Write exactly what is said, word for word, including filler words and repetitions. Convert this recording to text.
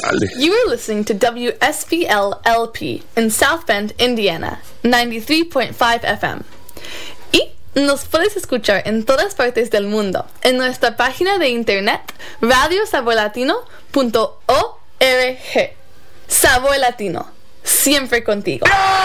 Dale. You are listening to W S B L L P in South Bend, Indiana, ninety-three point five F M. Y nos puedes escuchar en todas partes del mundo en nuestra página de internet radio sabor latino punto org. Sabor Latino, siempre contigo. ¡Yeah!